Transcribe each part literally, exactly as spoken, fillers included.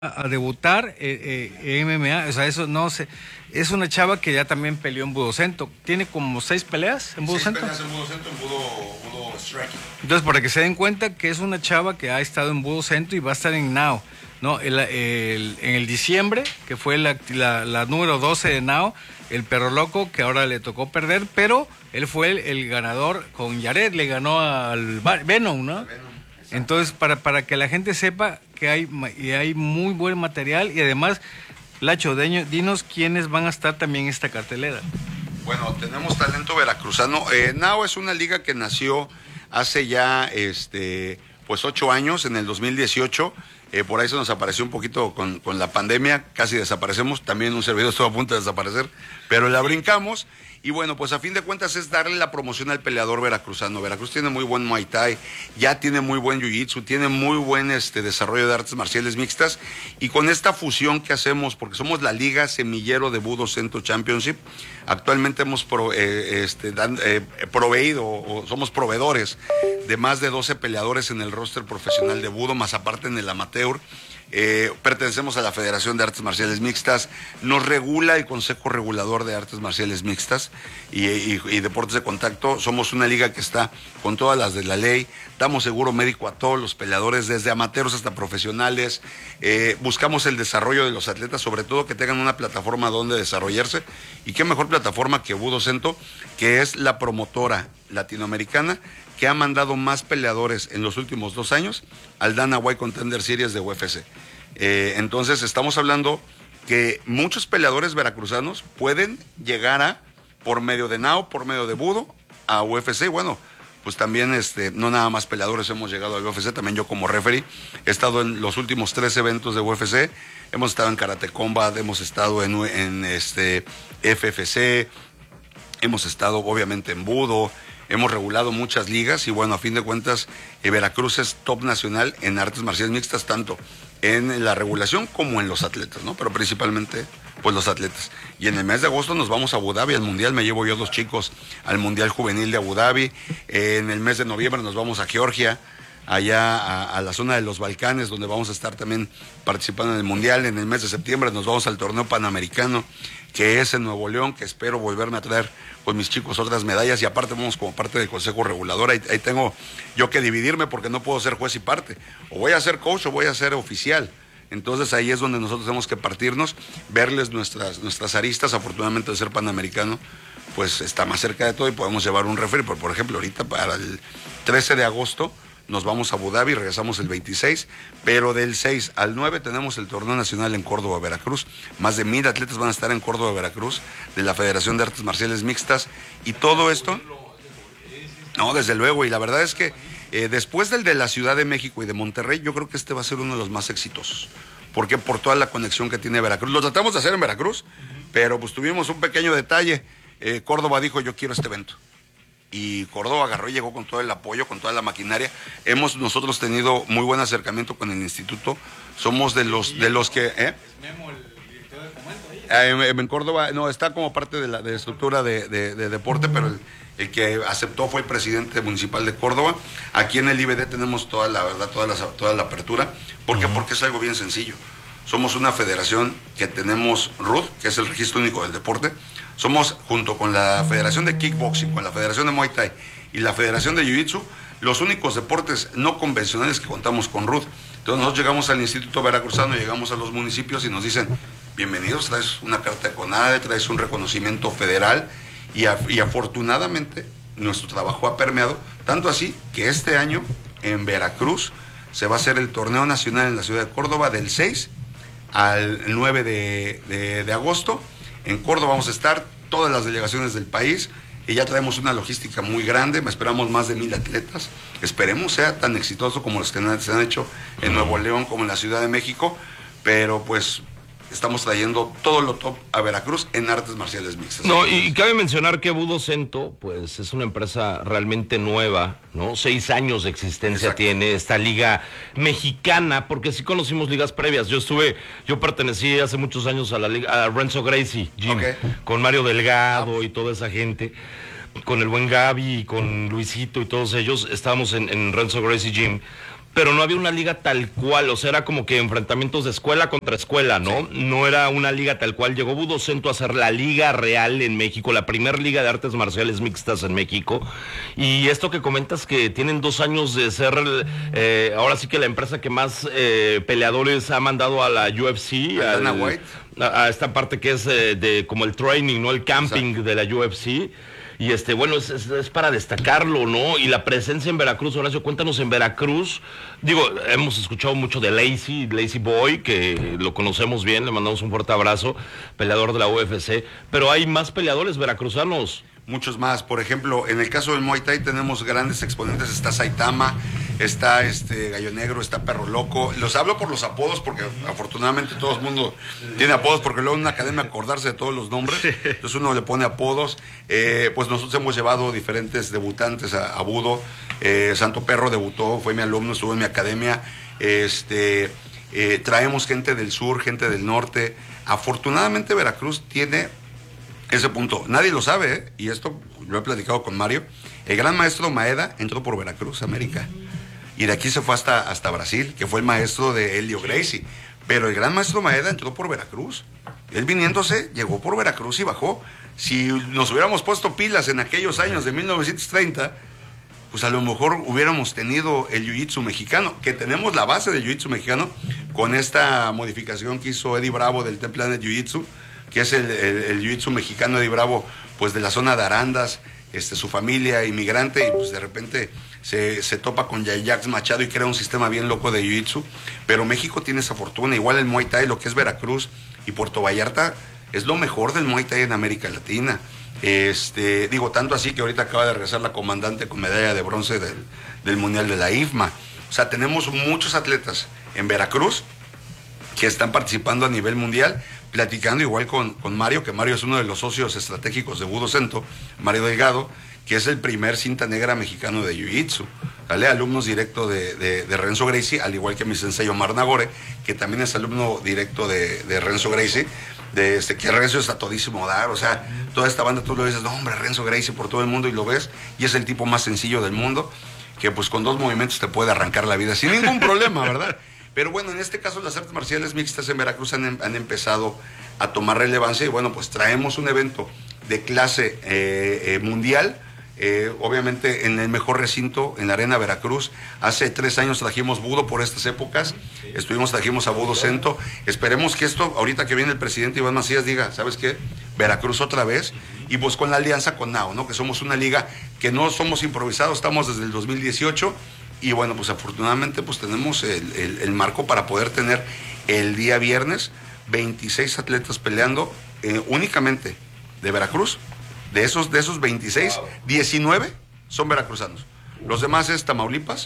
a debutar eh, eh, M M A, o sea, eso no sé, es una chava que ya también peleó en Budocento, tiene como seis peleas en Budocento. Seis peleas en Budocento, en Budo, Budo Striking. Entonces, para que se den cuenta que es una chava que ha estado en Budocento y va a estar en Now, ¿no? El, el, en el diciembre, que fue la, la, la número doce de Now, el Perro Loco, que ahora le tocó perder, pero él fue el, el ganador con Yared, le ganó al Venom, ¿no? Venom. Entonces, para, para que la gente sepa que hay, y hay muy buen material y además, Lacho, dinos quiénes van a estar también en esta cartelera. Bueno, tenemos talento veracruzano. Eh, Now es una liga que nació hace ya este, pues ocho años, en el dos mil dieciocho. Eh, por ahí se nos apareció un poquito con, con la pandemia, casi desaparecemos. También un servidor estuvo a punto de desaparecer, pero la brincamos. Y bueno, pues a fin de cuentas es darle la promoción al peleador veracruzano. Veracruz tiene muy buen Muay Thai, ya tiene muy buen Jiu-Jitsu, tiene muy buen este, desarrollo de artes marciales mixtas. Y con esta fusión que hacemos, porque somos la Liga Semillero de Budocento Championship, actualmente hemos pro, eh, este, dan, eh, proveído, o somos proveedores de más de doce peleadores en el roster profesional de Budo, más aparte en el amateur. Eh, pertenecemos a la Federación de Artes Marciales Mixtas, nos regula el Consejo Regulador de Artes Marciales Mixtas y, y, y Deportes de Contacto. Somos una liga que está con todas las de la ley, damos seguro médico a todos los peleadores, desde amateurs hasta profesionales, eh, buscamos el desarrollo de los atletas, sobre todo que tengan una plataforma donde desarrollarse, y qué mejor plataforma que Budocento, que es la promotora latinoamericana que ha mandado más peleadores en los últimos dos años al Dana White Contender Series de U F C. Eh, entonces estamos hablando que muchos peleadores veracruzanos pueden llegar a, por medio de Now, por medio de Budo, a U F C. Bueno, pues también este, no nada más peleadores hemos llegado a U F C, también yo como referee he estado en los últimos tres eventos de U F C, hemos estado en Karate Combat, hemos estado en, en este F F C, hemos estado obviamente en Budo, hemos regulado muchas ligas y bueno, a fin de cuentas, eh, Veracruz es top nacional en artes marciales mixtas, tanto en la regulación como en los atletas, ¿no? Pero principalmente, pues los atletas. Y en el mes de agosto nos vamos a Abu Dhabi, al Mundial, me llevo yo dos chicos al Mundial Juvenil de Abu Dhabi. Eh, en el mes de noviembre nos vamos a Georgia, allá a, a la zona de los Balcanes, donde vamos a estar también participando en el Mundial. En el mes de septiembre nos vamos al torneo panamericano, que es en Nuevo León, que espero volverme a traer con mis chicos otras medallas, y aparte vamos como parte del Consejo Regulador. Ahí, ahí tengo yo que dividirme porque no puedo ser juez y parte, o voy a ser coach o voy a ser oficial. Entonces ahí es donde nosotros tenemos que partirnos, verles nuestras, nuestras aristas. Afortunadamente, de ser panamericano, pues está más cerca de todo y podemos llevar un referee. Por, por ejemplo, ahorita para el trece de agosto nos vamos a Abu Dhabi, regresamos el veintiséis, pero del seis al nueve tenemos el torneo nacional en Córdoba, Veracruz. Más de mil atletas van a estar en Córdoba, Veracruz, de la Federación de Artes Marciales Mixtas. Y todo esto, no, desde luego, y la verdad es que eh, después del de la Ciudad de México y de Monterrey, yo creo que este va a ser uno de los más exitosos. ¿Por qué? Por toda la conexión que tiene Veracruz. Lo tratamos de hacer en Veracruz, pero pues tuvimos un pequeño detalle. Eh, Córdoba dijo, yo quiero este evento. Y Córdoba agarró y llegó con todo el apoyo, con toda la maquinaria. Hemos nosotros tenido muy buen acercamiento con el instituto. Somos de los de los que... ¿eh? Memo, el director de fomento ahí. Eh, en Córdoba, no, está como parte de la de estructura de, de, de deporte, pero el, el que aceptó fue el presidente municipal de Córdoba. Aquí en el I B D tenemos toda la verdad, toda la, toda la apertura. ¿Por qué? Uh-huh. Porque es algo bien sencillo. Somos una federación que tenemos R U D, que es el Registro Único del Deporte. Somos, junto con la Federación de Kickboxing, con la Federación de Muay Thai y la Federación de Jiu-Jitsu, los únicos deportes no convencionales que contamos con R U D. Entonces nosotros llegamos al Instituto Veracruzano, llegamos a los municipios y nos dicen, bienvenidos, traes una carta de CONADE, traes un reconocimiento federal, y, a, y afortunadamente nuestro trabajo ha permeado, tanto así que este año en Veracruz se va a hacer el torneo nacional en la ciudad de Córdoba del seis al nueve de, de, de agosto. En Córdoba vamos a estar todas las delegaciones del país y ya traemos una logística muy grande. Esperamos más de mil atletas. Esperemos sea tan exitoso como los que se han hecho en Nuevo León, como en la Ciudad de México, pero pues estamos trayendo todo lo top a Veracruz en artes marciales mixtas. No, y cabe mencionar que Budocento, pues es una empresa realmente nueva, ¿no? Seis años de existencia. Exacto. Tiene esta liga mexicana, porque sí conocimos ligas previas. Yo estuve, yo pertenecí hace muchos años a la liga, a Renzo Gracie Gym, okay, con Mario Delgado y toda esa gente, con el buen Gaby y con Luisito y todos ellos, estábamos en, en Renzo Gracie Gym. pero no había una liga tal cual, o sea, era como que enfrentamientos de escuela contra escuela, ¿no? Sí. No era una liga tal cual. Llegó Budo Cento a ser la liga real en México, la primera liga de artes marciales mixtas en México. Y esto que comentas que tienen dos años de ser, eh, ahora sí que la empresa que más eh, peleadores ha mandado a la U F C. A Dana White. A, a esta parte que es eh, de como el training, ¿no? El camping. Exacto. De la U F C. Y este, bueno, es, es, es para destacarlo, ¿no? Y la presencia en Veracruz, Horacio, cuéntanos en Veracruz. Digo, hemos escuchado mucho de Lazy, Lazy Boy, que lo conocemos bien, le mandamos un fuerte abrazo, peleador de la U F C. Pero hay más peleadores veracruzanos. Muchos más. Por ejemplo, en el caso del Muay Thai tenemos grandes exponentes. Está Saitama, está este Gallo Negro, está Perro Loco. Los hablo por los apodos porque afortunadamente todo el mundo tiene apodos, porque luego en una academia acordarse de todos los nombres. Entonces uno le pone apodos. Eh, pues nosotros hemos llevado diferentes debutantes a, a Budo. Eh, Santo Perro debutó, fue mi alumno, estuvo en mi academia. Este, eh, traemos gente del sur, gente del norte. Afortunadamente Veracruz tiene ese punto. Nadie lo sabe, ¿eh? Y esto lo he platicado con Mario. El gran maestro Maeda entró por Veracruz, América. Y de aquí se fue hasta, hasta Brasil, que fue el maestro de Helio Gracie. Pero el gran maestro Maeda entró por Veracruz. Él viniéndose, llegó por Veracruz y bajó. Si nos hubiéramos puesto pilas en aquellos años de mil novecientos treinta, pues a lo mejor hubiéramos tenido el jiu-jitsu mexicano, que tenemos la base del jiu-jitsu mexicano, con esta modificación que hizo Eddie Bravo del Ten Planet Jiu-Jitsu, que es el, el, el jiu-jitsu mexicano de Bravo, pues de la zona de Arandas, este, su familia inmigrante, y pues de repente se, se topa con Yayax Machado y crea un sistema bien loco de jiu-jitsu. Pero México tiene esa fortuna, igual el Muay Thai, lo que es Veracruz y Puerto Vallarta, es lo mejor del Muay Thai en América Latina. Este, digo, tanto así que ahorita acaba de regresar la comandante con medalla de bronce del, del Mundial de la I F M A. O sea, tenemos muchos atletas en Veracruz que están participando a nivel mundial, platicando igual con, con Mario, que Mario es uno de los socios estratégicos de Budo Cento, Mario Delgado, que es el primer cinta negra mexicano de Jiu-Jitsu, ¿vale? Alumnos directo de, de, de Renzo Gracie, al igual que mi sensei Omar Nagore, que también es alumno directo de, de Renzo Gracie, de este, que Renzo está todísimo dar, o sea, toda esta banda tú lo dices, no hombre, Renzo Gracie por todo el mundo, y lo ves, y es el tipo más sencillo del mundo, que pues con dos movimientos te puede arrancar la vida sin ningún problema, ¿verdad? Pero bueno, en este caso las artes marciales mixtas en Veracruz han, han empezado a tomar relevancia, y bueno, pues traemos un evento de clase eh, eh, mundial, eh, obviamente en el mejor recinto, en la Arena Veracruz. Hace tres años trajimos Budo por estas épocas, estuvimos, trajimos a Budo Cento. Esperemos que esto, ahorita que viene el presidente Iván Macías, diga, ¿sabes qué? Veracruz otra vez, y pues con la alianza con Nao, ¿no? Que somos una liga que no somos improvisados, estamos desde el dos mil dieciocho, y bueno, pues afortunadamente pues tenemos el, el, el marco para poder tener el día viernes veintiséis atletas peleando eh, únicamente de Veracruz. De esos, de esos veintiséis, diecinueve son veracruzanos. Los demás es Tamaulipas,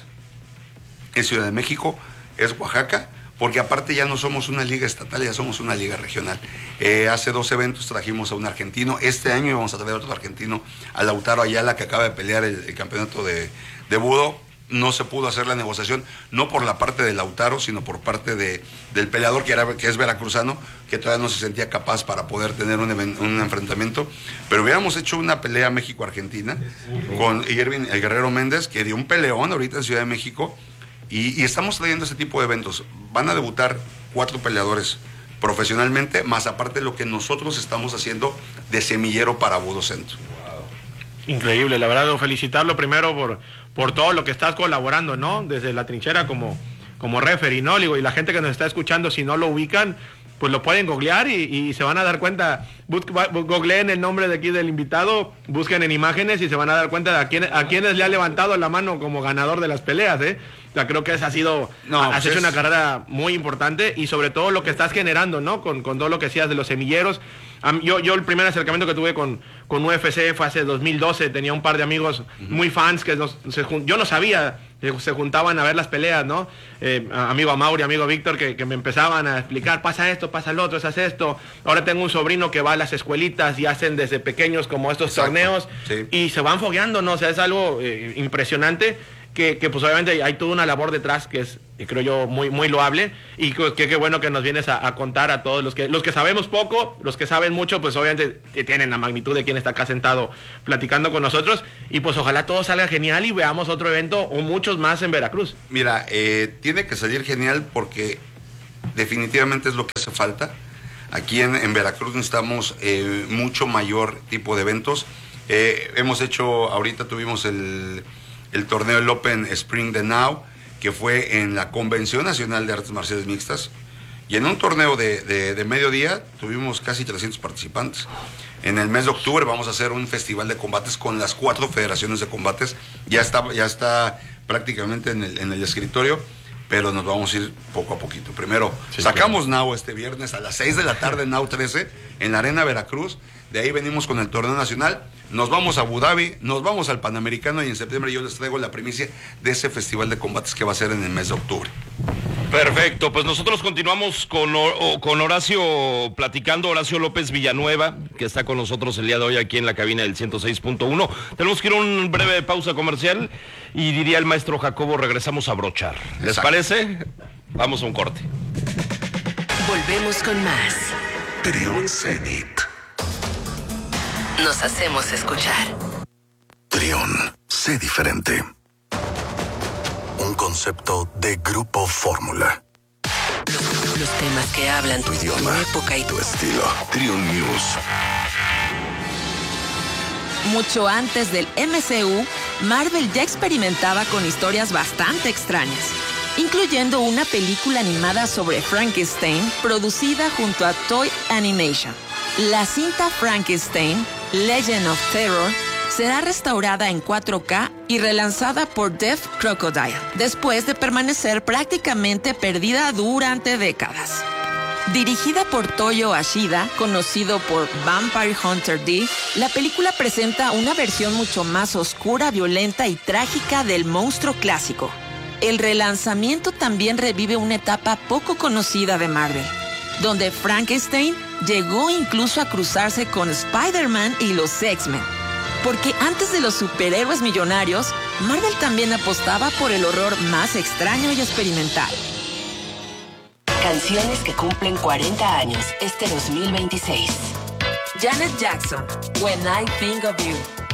es Ciudad de México, es Oaxaca, porque aparte ya no somos una liga estatal, ya somos una liga regional. Eh, hace dos eventos trajimos a un argentino, este año íbamos a traer a otro argentino, a Lautaro Ayala, que acaba de pelear el, el campeonato de, de Budo. No se pudo hacer la negociación, no por la parte de Lautaro, sino por parte de, del peleador que, era, que es veracruzano, que todavía no se sentía capaz para poder tener un, un enfrentamiento. Pero hubiéramos hecho una pelea México-Argentina con Irving el Guerrero Méndez, que dio un peleón ahorita en Ciudad de México, y, y estamos trayendo ese tipo de eventos. Van a debutar cuatro peleadores profesionalmente, más aparte lo que nosotros estamos haciendo de semillero para Budo Cento. Increíble, la verdad, felicitarlo primero por, por todo lo que estás colaborando, ¿no? Desde la trinchera como, como referee, ¿no? Y la gente que nos está escuchando, si no lo ubican, pues lo pueden googlear y, y se van a dar cuenta. Googleen el nombre de aquí del invitado, busquen en imágenes y se van a dar cuenta de a, quién, a quienes le ha levantado la mano como ganador de las peleas, ¿eh? O sea, creo que esa ha sido, no, has pues hecho es... una carrera muy importante, y sobre todo lo que estás generando, ¿no? Con, con todo lo que hacías de los semilleros. Um, yo, yo el primer acercamiento que tuve con, con U F C fue hace dos mil doce, tenía un par de amigos uh-huh. muy fans que nos, se, yo no sabía, se juntaban a ver las peleas, ¿no? Eh, amigo Amaury, amigo Víctor, que, que me empezaban a explicar, pasa esto, pasa lo otro, haces esto. Ahora tengo un sobrino que va a las escuelitas y hacen desde pequeños como estos Exacto. torneos, sí. y se van fogueando, ¿no? O sea, es algo eh, impresionante. que, que pues obviamente hay toda una labor detrás que es, creo yo, muy, muy loable, y que qué bueno que nos vienes a, a contar a todos los que, los que sabemos poco, los que saben mucho, pues obviamente tienen la magnitud de quien está acá sentado platicando con nosotros, y pues ojalá todo salga genial y veamos otro evento o muchos más en Veracruz. Mira, eh, tiene que salir genial porque definitivamente es lo que hace falta. Aquí en, en Veracruz necesitamos eh, mucho mayor tipo de eventos. Eh, hemos hecho, ahorita tuvimos el, el torneo, el Open Spring de Now, que fue en la Convención Nacional de Artes Marciales Mixtas, y en un torneo de, de, de mediodía tuvimos casi trescientos participantes. En el mes de octubre vamos a hacer un festival de combates con las cuatro federaciones de combates, ya está, ya está prácticamente en el, en el escritorio, pero nos vamos a ir poco a poquito. Primero, sí, sacamos claro. Now este viernes a las seis de la tarde, Now trece, en la Arena Veracruz. De ahí venimos con el torneo nacional, nos vamos a Abu Dhabi, nos vamos al Panamericano, y en septiembre yo les traigo la primicia de ese festival de combates que va a ser en el mes de octubre. Perfecto, pues nosotros continuamos con, con Horacio platicando, Horacio López Villanueva, que está con nosotros el día de hoy aquí en la cabina del ciento seis punto uno. Tenemos que ir a una breve pausa comercial y diría el maestro Jacobo, regresamos a brochar. ¿Les Exacto. parece? Vamos a un corte. Volvemos con más. Trión Zenit. Nos hacemos escuchar. Trión, sé diferente. Un concepto de Grupo Fórmula. Los, los temas que hablan tu idioma, tu época y tu estilo. Trión News. Mucho antes del M C U, Marvel ya experimentaba con historias bastante extrañas, incluyendo una película animada sobre Frankenstein producida junto a Toy Animation. La cinta Frankenstein, Legend of Terror, será restaurada en cuatro K y relanzada por Deaf Crocodile, después de permanecer prácticamente perdida durante décadas. Dirigida por Toyo Ashida, conocido por Vampire Hunter D, la película presenta una versión mucho más oscura, violenta y trágica del monstruo clásico. El relanzamiento también revive una etapa poco conocida de Marvel, donde Frankenstein llegó incluso a cruzarse con Spider-Man y los X-Men. Porque antes de los superhéroes millonarios, Marvel también apostaba por el horror más extraño y experimental. Canciones que cumplen cuarenta años este dos mil veintiséis. Janet Jackson, When I Think of You.